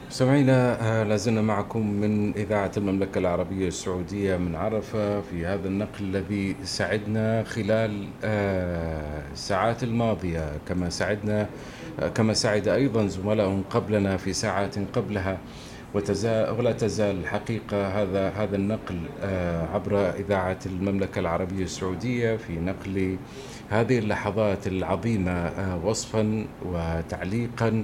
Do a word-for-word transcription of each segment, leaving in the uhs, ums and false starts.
سمعينا آه، لازلنا معكم من إذاعة المملكة العربية السعودية من عرفة في هذا النقل الذي سعدنا خلال آه، الساعات الماضية، كما سعدنا آه، كما سعد أيضا زملاء قبلنا في ساعات قبلها. وتزال ولا تزال الحقيقة هذا هذا النقل آه، عبر إذاعة المملكة العربية السعودية في نقل هذه اللحظات العظيمة آه، وصفا وتعليقا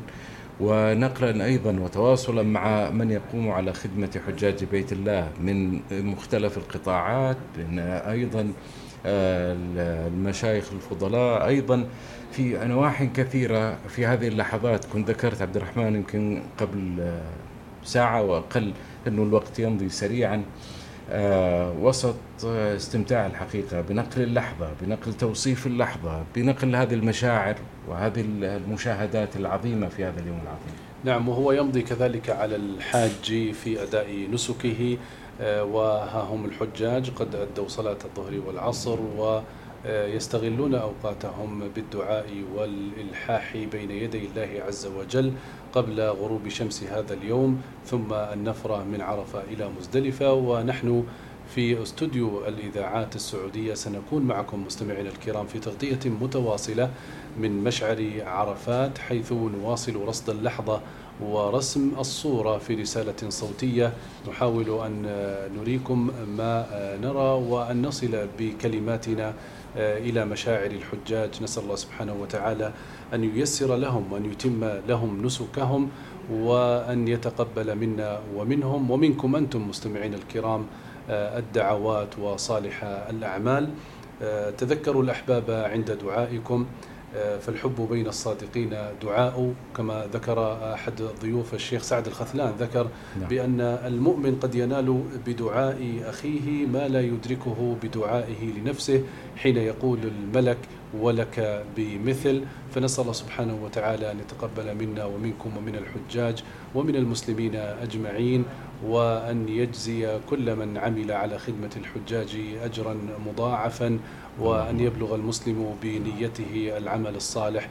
ونقلا أيضا وتواصلا مع من يقوم على خدمة حجاج بيت الله من مختلف القطاعات، من أيضا آه، المشايخ الفضلاء أيضا في نواح كثيرة في هذه اللحظات. كنت ذكرت عبد الرحمن يمكن قبل آه، ساعة وأقل أنه الوقت يمضي سريعا آه، وسط آه، استمتاع الحقيقة بنقل اللحظة، بنقل توصيف اللحظة، بنقل هذه المشاعر وهذه المشاهدات العظيمة في هذا اليوم العظيم. نعم، وهو يمضي كذلك على الحاج في أداء نسكه، آه، وها هم الحجاج قد أدوا صلاة الظهر والعصر ويستغلون أوقاتهم بالدعاء والإلحاح بين يدي الله عز وجل قبل غروب شمس هذا اليوم، ثم النفرة من عرفة إلى مزدلفة. ونحن في استوديو الإذاعات السعودية سنكون معكم مستمعين الكرام في تغطية متواصلة من مشعر عرفات، حيث نواصل رصد اللحظة ورسم الصورة في رسالة صوتية نحاول أن نريكم ما نرى وأن نصل بكلماتنا إلى مشاعر الحجاج. نسأل الله سبحانه وتعالى أن ييسر لهم وأن يتم لهم نسكهم وأن يتقبل منا ومنهم ومنكم أنتم مستمعين الكرام الدعوات وصالح الأعمال. تذكروا الأحباب عند دعائكم، فالحب بين الصادقين دعاء، كما ذكر أحد ضيوف الشيخ سعد الخثلان، ذكر نعم. بأن المؤمن قد ينال بدعاء أخيه ما لا يدركه بدعائه لنفسه، حين يقول الملك ولك بمثل. فنسأل الله سبحانه وتعالى أن يتقبل منا ومنكم ومن الحجاج ومن المسلمين أجمعين، وأن يجزي كل من عمل على خدمة الحجاج أجرا مضاعفا، وأن يبلغ المسلم بنيته العمل الصالح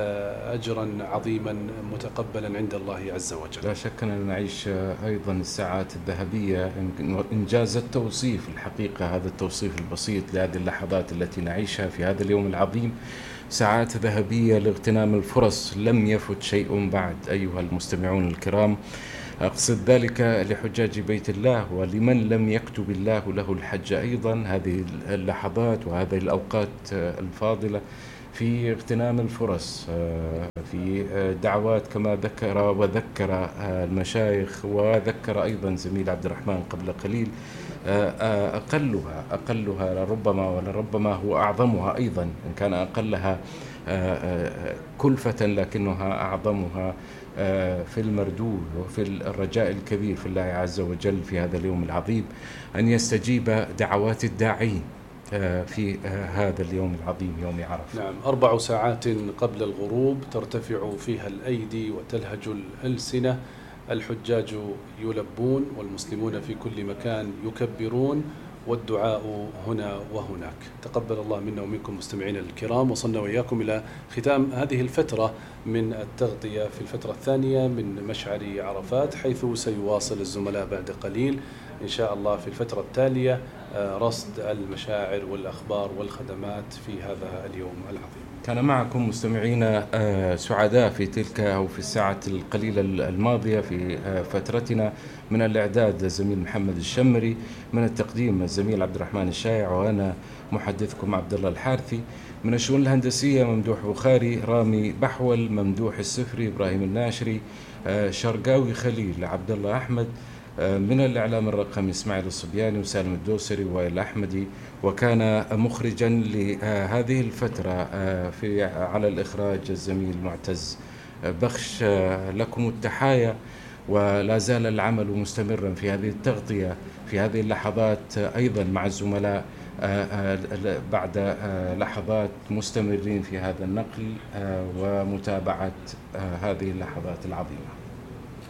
أجرا عظيما متقبلا عند الله عز وجل. لا شك أننا نعيش أيضا الساعات الذهبية، إنجاز التوصيف الحقيقة، هذا التوصيف البسيط لهذه اللحظات التي نعيشها في هذا اليوم العظيم، ساعات ذهبية لاغتنام الفرص. لم يفت شيء بعد أيها المستمعون الكرام، أقصد ذلك لحجاج بيت الله ولمن لم يكتب الله له الحج أيضا. هذه اللحظات وهذه الأوقات الفاضلة في اغتنام الفرص، في دعوات كما ذكر وذكر المشايخ وذكر أيضا زميل عبد الرحمن قبل قليل، أقلها أقلها لربما ولربما هو أعظمها أيضا، إن كان أقلها كلفة لكنها أعظمها في المردود وفي الرجاء الكبير في الله عز وجل في هذا اليوم العظيم أن يستجيب دعوات الداعين في هذا اليوم العظيم يوم عرفة. نعم، أربع ساعات قبل الغروب ترتفع فيها الأيدي وتلهج الألسنة، الحجاج يلبون والمسلمون في كل مكان يكبرون، والدعاء هنا وهناك. تقبل الله منا ومنكم مستمعين الكرام. وصلنا وإياكم إلى ختام هذه الفترة من التغطية في الفترة الثانية من مشعر عرفات، حيث سيواصل الزملاء بعد قليل إن شاء الله في الفترة التالية رصد المشاعر والأخبار والخدمات في هذا اليوم العظيم. كان معكم مستمعين سعداء في تلك أو في الساعة القليلة الماضية في فترتنا من الإعداد الزميل محمد الشمري، من التقديم الزميل عبد الرحمن الشايع، وأنا محدثكم عبد الله الحارثي. من الشؤون الهندسية ممدوح بخاري، رامي بحول، ممدوح السفري، إبراهيم الناشري، شرقاوي خليل، عبد الله أحمد. من الإعلام الرقمي إسماعيل الصبياني وسالم الدوسري وائل أحمدي، وكان مخرجا لهذه الفترة في على الإخراج الزميل معتز بخش. لكم التحايا، ولا زال العمل مستمرا في هذه التغطية في هذه اللحظات أيضا مع الزملاء بعد لحظات مستمرين في هذا النقل ومتابعة هذه اللحظات العظيمة.